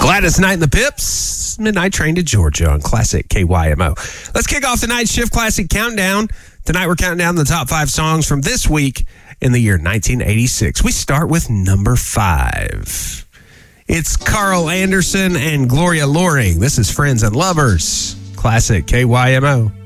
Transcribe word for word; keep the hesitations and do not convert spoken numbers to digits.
Gladys Knight and the Pips, Midnight Train to Georgia on Classic K Y M O. Let's kick off the Night Shift Classic Countdown. Tonight we're counting down the top five songs from this week in the year nineteen eighty-six. We start with number five. It's Carl Anderson and Gloria Loring. This is Friends and Lovers, Classic K Y M O.